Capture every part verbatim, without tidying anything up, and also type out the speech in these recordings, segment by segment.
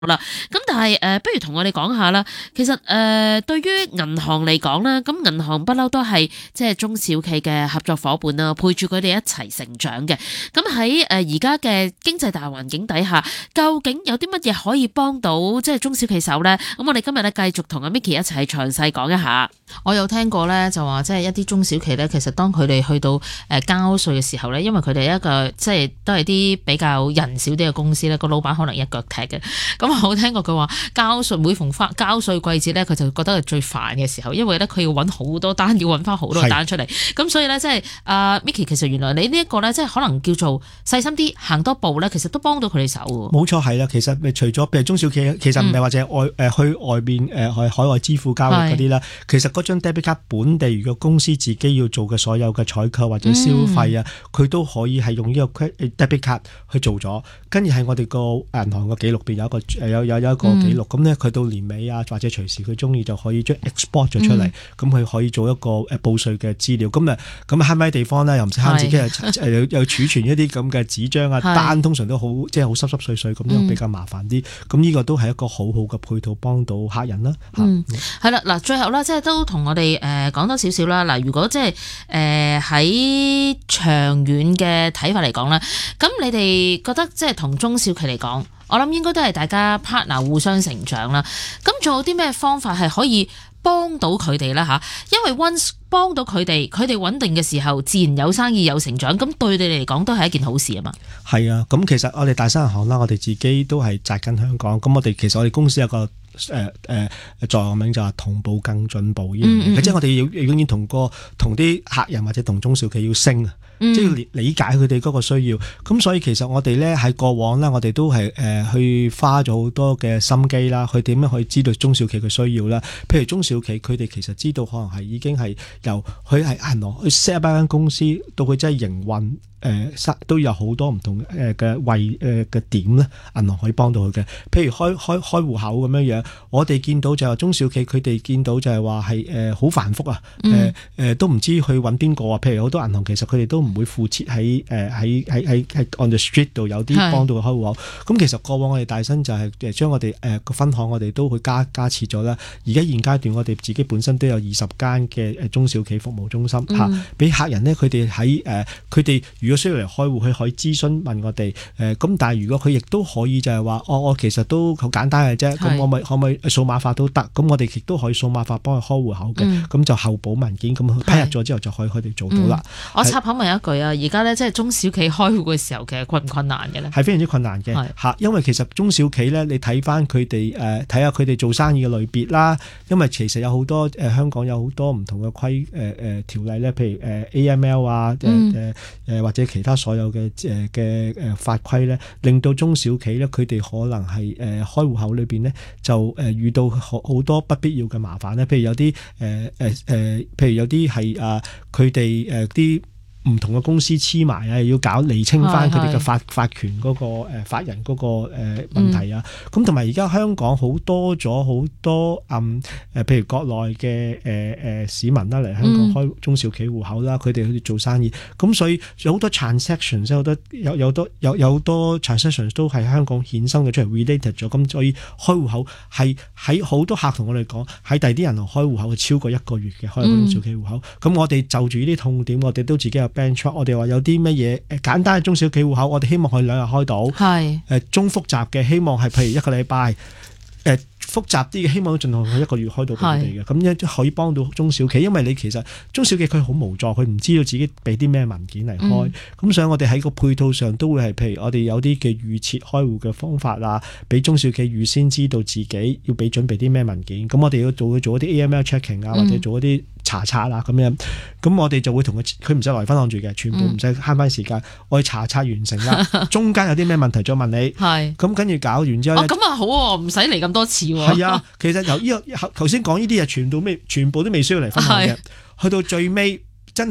啦，咁但係誒、呃，不如同我哋講下啦。其實誒、呃，對於銀行嚟講啦，咁銀行不嬲都係即係中小企嘅合作伙伴啦，陪住佢哋一齊成長嘅。咁喺誒而家嘅經濟大環境底下，究竟有啲乜嘢可以幫到即係中小企手咧？咁我哋今日咧繼續同阿 Micky 一齊詳細講一下。 我有聽過咧，就話即係一啲中小企咧，其實當佢哋去到誒交稅嘅時候咧，因為佢哋一個即係都係啲比較人少啲嘅公司咧，個老闆可能一腳踢嘅。咁我聽過佢話交稅每逢翻交稅季節咧，佢就覺得係最煩嘅時候，因為咧佢要揾好多單，要揾翻好多單出嚟。咁所以咧，即係阿 Micky，其實原來你呢一個咧，即係可能叫做細心啲行多步咧，其實都幫到佢哋手喎。 冇錯係啦，其實除咗譬如中小企，其實唔係話淨係外誒、嗯、去外邊誒海海外支付交易嗰啲啦，其實嗰張 debit 卡本地如果公司自己要做嘅所有嘅採購或者消費啊，佢、嗯、都可以係用呢個 debit 卡去做咗，跟住喺我哋個銀行嘅記錄邊有一個誒有有有一個記錄，咁咧佢到年尾啊或者隨時佢中意就可以將 export 咗出嚟，咁、嗯、佢可以做一個誒報稅嘅資料，咁啊咁慳啲地方咧，又唔使慳自己誒又又儲存一啲咁嘅紙張啊單，通常都好即係好濕濕碎碎咁樣比較麻煩啲，咁、嗯、呢個都係一個好好嘅配套幫到客人啦。 嗯，係啦嗱，最後啦，即係都同我哋誒講多少少啦。嗱，如果即係誒喺長遠嘅睇法嚟講咧，咁你哋覺得即係同中小企嚟講，我諗應該都係大家 partner 互相成長啦。咁仲有啲咩方法係可以幫到佢哋啦吓？因為 once 幫到佢哋，佢哋穩定嘅時候，自然有生意有成長，咁對你哋嚟講都係一件好事啊嘛。係啊，咁其實我哋大新銀行啦，我哋自己都係扎緊香港，咁我哋其實我哋公司有個誒誒座右銘就係同步更進步呢樣嘢，嗯嗯、即係我哋要永遠同個同啲客人或者同中小企要升啊。即係理理解佢哋嗰個需要，咁所以其實我哋咧喺過往咧，我哋都係誒、呃、去花咗好多嘅心機啦，去點樣可以知道中小企嘅需要啦。譬如中小企佢哋其實知道可能係已經係由佢係銀行去 set up 一間公司，到佢真係營運。誒、呃、都有好多唔同誒嘅位誒嘅點咧，銀行可以幫到佢嘅。譬如開開開戶口咁樣樣，我哋見到就係中小企佢哋見到就係話係誒好繁複啊，誒、呃、誒、呃、都唔知去揾邊個啊。譬如好多銀行其實佢哋都唔會附設喺誒喺喺喺喺 on the street 度有啲幫到佢開戶口。咁其實過往我哋大新就係誒將我哋誒個分行我哋都去加加設咗啦。而家現階段我哋自己本身都有二十間嘅誒中小企服務中心嚇，俾、嗯、客人咧佢哋喺誒佢哋如果需要嚟開戶，佢可以諮詢問我哋誒，咁但係如果佢亦都可以就係話，哦，我其實都好簡單嘅啫，咁我咪可唔可以數碼化都得？咁我哋亦都可以數碼化幫佢開戶口嘅，咁、嗯、就後補文件，咁批入咗之後就可以佢哋做到啦、嗯。 我插口問一句啊，而家咧即係中小企開戶嘅時候，其實困唔困難嘅咧？ 係非常之困難嘅嚇，因為其實中小企咧，你睇翻佢哋誒睇下佢哋做生意嘅類別啦，因為其實有好多誒、呃、香港有好多唔同嘅規誒誒條例咧，譬如誒、呃、A M L 啊誒誒誒或者其他所有嘅誒嘅誒法規咧，令到中小企咧佢哋可能係誒、呃、開戶口裏邊咧就誒遇到好好多不必要嘅麻煩咧，譬如有啲誒誒誒，譬如有啲係啊佢哋誒啲。唔同嘅公司黐埋啊，要搞釐清翻佢哋嘅法法權嗰、嗰個誒法人嗰個誒問題啊。咁同埋而家香港好多咗好多嗯誒，譬如國內嘅誒誒市民啦嚟香港開中小企戶口啦，佢哋去做生意，咁所以有好多 transaction， 即係好多有有多有有多 transaction 都係香港衍生嘅出嚟 related 咗，咁所以開戶口係喺好多客同我哋講喺第啲銀行開戶口係超過一個月嘅開中小企戶口。咁、嗯、我哋就住呢啲痛點，我哋都自己有bench，我哋話有啲乜嘢誒簡單嘅中小企戶口，我哋希望可以兩日開到。係誒中複雜嘅，希望係譬如一個禮拜誒複雜啲嘅，希望盡量去一個月開到俾佢哋嘅。咁樣可以幫到中小企，因為你其實中小企佢好無助，佢唔知道自己俾啲咩文件嚟開。咁、嗯、所以我哋喺個配套上都會係譬如我哋有啲嘅預設開戶嘅方法啊，俾中小企預先知道自己要俾準備啲咩文件。咁我哋要做做一啲 A M L checking 啊，或者做一啲查冊啦咁樣，咁我哋就會同佢，佢唔使來分行住嘅，全部唔使慳翻時間、嗯，我哋查冊完成啦。中間有啲咩問題再問你，係咁跟住搞完之後， 咁啊好喎，唔使嚟咁多次喎。 係啊，其實由呢、這個頭先講呢啲嘢，全部未，全部都未需要嚟分行嘅，去到最尾真係話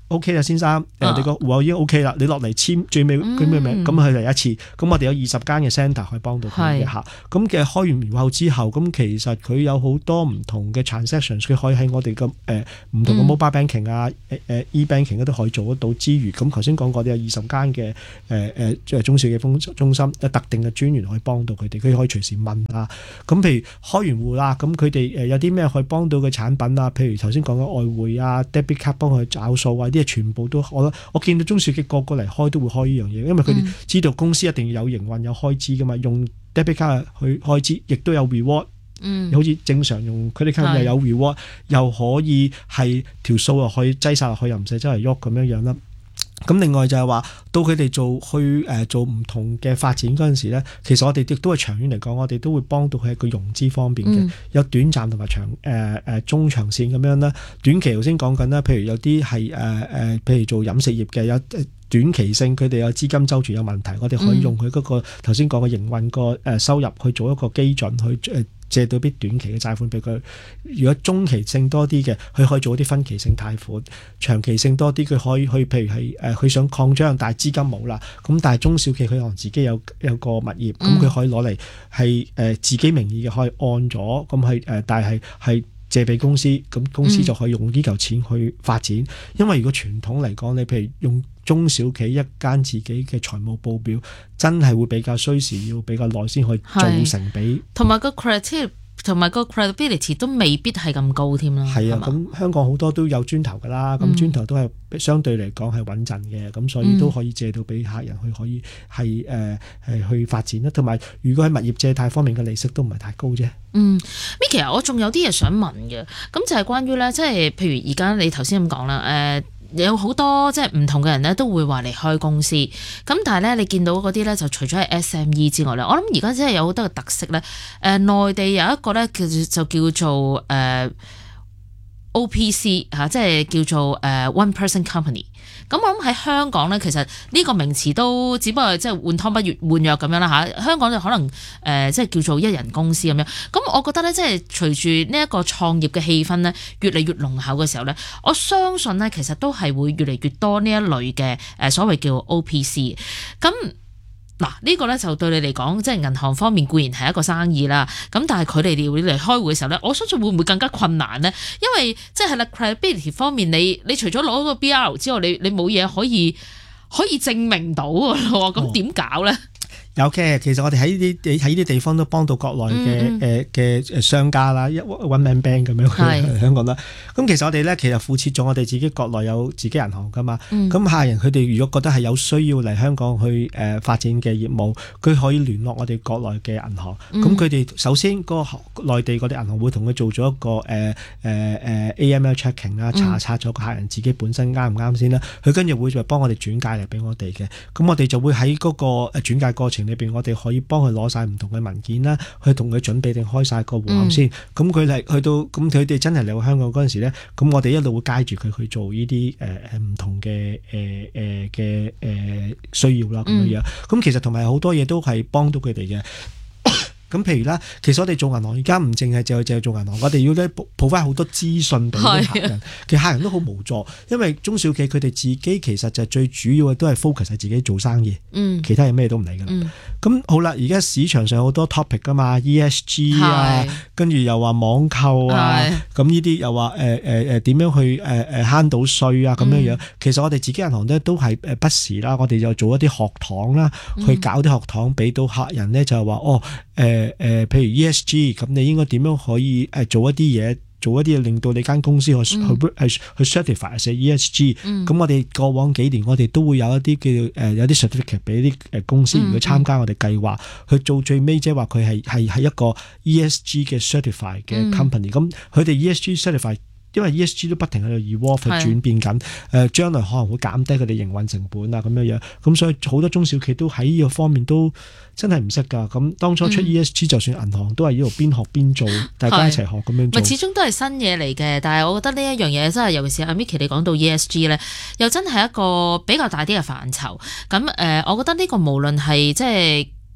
OK 啦，先生，誒、 啊你個戶口已經 OK 啦，你落嚟簽最尾佢咩名，咁佢嚟一次，咁我哋有二十間嘅 centre 可以幫到佢嘅客。咁嘅開完戶口之後，咁其實佢有好多唔同嘅 transactions，佢可以喺我哋嘅誒唔同嘅 mobile banking 啊、誒誒 e banking 都可以做得到之餘，咁頭先講過，我哋有二十間嘅誒誒即係中小企中中心，有特定嘅專員可以幫到佢哋，佢可以隨時問啊。咁譬如開完戶啦，咁佢哋誒有啲咩可以幫到嘅產品啊？譬如頭先講嘅外匯啊、debit 卡幫佢找數啊，啲嘢全部都我我見到中小企個個嚟開都會開呢樣嘢，因為佢哋知道公司一定要有營運有開支噶嘛，用 debit 卡去開支，亦都有 reward。嗯，好似正常用佢哋卡又有 reward，又可以係條數又可以擠晒落去，又唔使周圍喐咁樣樣啦。咁另外就係話，到佢哋做去誒、呃、做唔同嘅發展嗰陣時咧，其實我哋亦都係長遠嚟講，我哋都會幫到佢喺個融資方面嘅，嗯、有短暫同埋長誒誒、呃、中長線咁樣啦。短期頭先講緊啦，譬如有啲係誒誒，譬如做飲食業嘅有短期性，佢哋有資金周轉有問題，我哋可以用佢嗰個頭先講嘅營運個誒收入去做一個基準去誒。借到啲短期嘅債款俾佢，如果中期性多啲嘅，佢可以做一啲分期性貸款；長期性多啲，佢可以去譬如係誒佢想擴張，但係資金冇啦，咁但係中小企佢可能自己有有個物業，咁佢可以攞嚟係誒自己名義嘅，可以按咗，咁係誒，但係係借俾公司，咁公司就可以用呢嚿錢去發展。嗯、因為如果傳統嚟講，你譬如用中小企一間自己嘅財務報表，真係會比較需時，要比較耐先可以做成俾， 同埋個 credit 同埋個 credibility 都未必係咁高添啦。 係啊，咁香港好多都有磚頭㗎啦，咁磚頭都係相對嚟講係穩陣嘅，咁、嗯、所以都可以借到俾客人去可以係誒係去發展啦。同埋如果喺物業借貸方面嘅利息都唔係太高啫。 嗯，Micky 啊，我仲有啲嘢想問嘅，咁就係關於咧，即係譬如而家你頭先咁講啦，誒、呃。有好多即係唔同嘅人咧，都會話嚟開公司。咁但係咧，你見到嗰啲咧，就除咗係 S M E 之外咧，我諗而家真係有好多嘅特色咧。誒、呃，內地有一個咧叫就叫做誒、呃、O P C 嚇、啊，即係叫做誒、呃、One Person Company。咁我諗喺香港咧，其實呢個名詞都只不過即係換湯不換藥咁樣啦嚇。香港就可能誒、呃、即係叫做一人公司咁樣。咁我覺得咧，即係隨住呢一個創業嘅氣氛咧，越嚟越濃厚嘅時候咧，我相信咧，其實都係會越嚟越多呢一類嘅誒、呃、所謂叫 O P C。咁嗱，呢個咧就對你嚟講，即係銀行方面固然係一個生意啦。咁但係佢哋哋會嚟開會嘅時候咧，我相信會唔會更加困難咧？因為即係啦 credibility 方面，你你除咗攞個 B R 之外，你你冇嘢可以可以證明到㗎咯。咁點搞咧？ 有嘅，其實我哋喺呢啲喺呢啲地方都幫到國內嘅誒嘅誒商家啦，一 one man band 咁樣去香港啦。咁其實我哋咧其實附設咗我哋自己國內有自己銀行噶嘛。咁、嗯、客人佢哋如果覺得係有需要嚟香港去誒、呃、發展嘅業務，佢可以聯絡我哋國內嘅銀行。咁佢哋首先嗰個內地嗰啲銀行會同佢做咗一個誒誒誒 A M L checking 啦，查查咗個客人自己本身啱唔啱先啦。佢跟住會就幫我哋轉介嚟俾我哋嘅。咁我哋就會喺嗰個誒轉介過程裏邊，我哋可以幫佢攞晒唔同嘅文件啦，去同佢準備定開晒個戶口先。咁佢嚟去到，咁佢哋真係嚟到香港嗰陣時咧，咁我哋一路會街住佢去做呢啲誒誒唔同嘅誒誒嘅誒需要啦咁樣樣。咁、嗯、其實同埋好多嘢都係幫到佢哋嘅。咁譬如啦，其實我哋做銀行而家唔淨係淨係淨係做銀行，我哋要咧補翻好多資訊俾啲客人。其實客人都好無助，因為中小企佢哋自己其實就係最主要嘅都係 focus 係自己做生意，嗯、其他嘢咩都唔理噶啦。咁、嗯、好啦，而家市場上好多 topic 噶嘛 ，E S G 啊，跟住又話網購啊，咁呢啲又話誒誒誒點樣去誒誒慳到稅啊咁樣樣。嗯、其實我哋自己銀行咧都係誒不時啦，我哋就做一啲學堂啦，去搞啲學堂俾到客人咧，就係話哦誒。呃誒、呃，譬如 E S G， 咁你應該點樣可以誒做一啲嘢，做一啲嘢令到你間公司去、嗯、去去 certify 寫 E S G。咁、嗯、我哋過往幾年，我哋都會有一啲叫誒有啲 certificate 俾啲誒公司，如果參加我哋計劃、嗯、去做最尾，即係話佢係係係一個 E S G 嘅 certify 嘅 company。咁佢哋 E S G certify。因為 E S G 都不停喺度 evolve 去轉變緊，誒是、呃、將來可能會減低佢哋營運成本啊咁樣樣，咁所以好多中小企都喺呢個方面都真係唔識㗎。咁當初出 E S G、嗯、就算銀行都係呢度邊學邊做，大家一齊學咁樣做。 咪始終都係新嘢嚟嘅，但係我覺得呢一樣嘢真係，尤其是阿 Micky 你講到 E S G 咧，又真係一個比較大啲嘅範疇。咁誒、呃，我覺得呢個無論係即係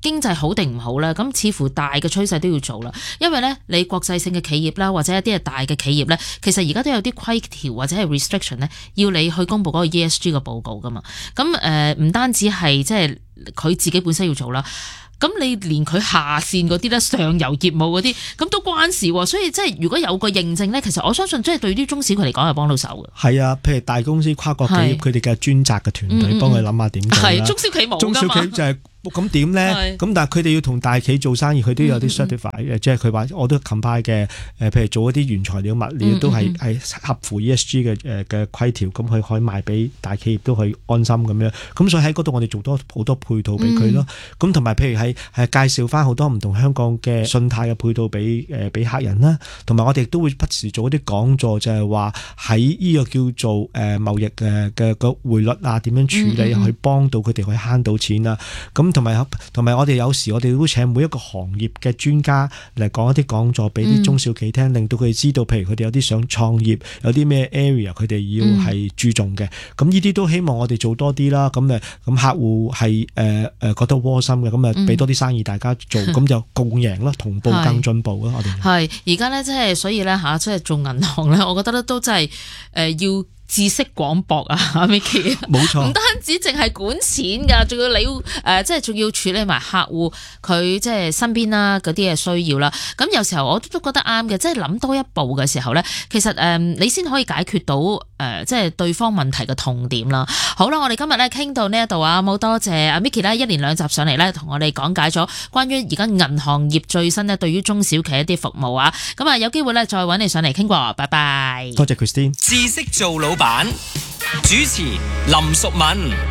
經濟好定唔好咧？咁似乎大嘅趨勢都要做啦，因為咧你國際性嘅企業啦，或者一啲係大嘅企業咧，其實而家都有啲規條或者係 restriction 咧，要你去公佈嗰個 E S G 嘅報告噶嘛。咁誒唔單止係即係佢自己本身要做啦。咁你連佢下線嗰啲咧，上游業務嗰啲，咁都關事喎。所以即係如果有個認證咧，其實我相信即係對啲中小企嚟講係幫到手嘅。 係啊，譬如大公司跨國企業，佢哋嘅專責嘅團隊幫佢諗下點做啦。 係中小企冇㗎嘛。 中小企就係、是。咁點咧？咁但係佢哋要同大企做生意，佢都有啲 certify 嘅、嗯，即係佢話我都 comply 嘅。誒，譬如做一啲原材料物料都係係合乎 E S G 嘅誒嘅規條，咁佢可以賣俾大企業都可以安心咁樣。咁所以喺嗰度我哋做多好多配套俾佢咯。咁同埋譬如係係介紹翻好多唔同香港嘅信貸嘅配套俾誒俾客人啦。同埋我哋亦都會不時做一啲講座，就係話喺呢個叫做誒貿易嘅嘅個匯率啊點樣處理，嗯嗯去幫到佢哋去慳到錢啊。咁同埋同埋我哋有時我哋都請每一個行業嘅專家嚟講一啲講座俾啲中小企聽，令到佢哋知道，譬如佢哋有啲想創業，有啲咩 area 佢哋要係注重嘅。咁呢啲都希望我哋做多啲啦。咁誒咁客戶係誒誒覺得窩心嘅，咁啊俾多啲生意大家做，咁、嗯、就共贏咯，同步更進步咯。我哋係而家咧，即係所以咧嚇，即係做銀行咧，我覺得咧都真係誒要知識廣博啊 ，Micky， 冇錯， 唔單止淨係管錢㗎，仲要你誒、呃，即係仲要處理埋客戶佢即係身邊啦嗰啲嘅需要啦。咁有時候我都覺得啱嘅，即係諗多一步嘅時候咧，其實誒、呃、你先可以解決到誒、呃、即係對方問題嘅痛點啦。好啦，我哋今日咧傾到呢一度啊，好多謝阿 Micky 咧一連兩集上嚟咧，同我哋講解咗關於而家銀行業最新咧對於中小企一啲服務啊。咁啊有機會咧再揾你上嚟傾過，拜拜。 多謝 Christine。 知識做老闆，主持林淑敏。